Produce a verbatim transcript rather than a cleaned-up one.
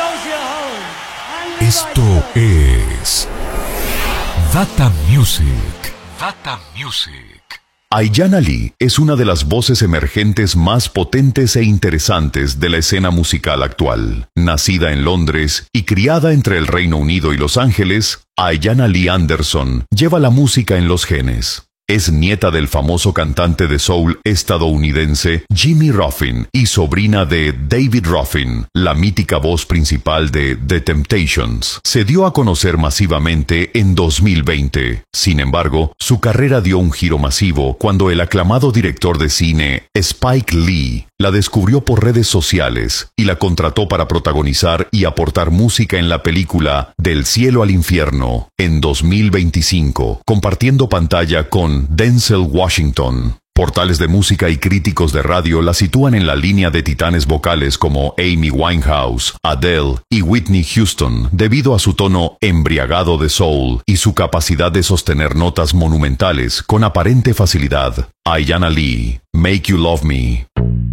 Esto es Data Music. Data Music. Ayanna Lee es una de las voces emergentes más potentes e interesantes de la escena musical actual. Nacida en Londres y criada entre el Reino Unido y Los Ángeles, Ayanna Lee Anderson lleva la música en los genes. Es nieta del famoso cantante de soul estadounidense Jimmy Ruffin y sobrina de David Ruffin, la mítica voz principal de The Temptations. Se dio a conocer masivamente en dos mil veinte. Sin embargo, su carrera dio un giro masivo cuando el aclamado director de cine Spike Lee la descubrió por redes sociales y la contrató para protagonizar y aportar música en la película Del cielo al infierno en dos mil veinticinco, compartiendo pantalla con Denzel Washington. Portales de música y críticos de radio la sitúan en la línea de titanes vocales como Amy Winehouse, Adele y Whitney Houston debido a su tono embriagado de soul y su capacidad de sostener notas monumentales con aparente facilidad. Ayanna Lee, Make You Love Me.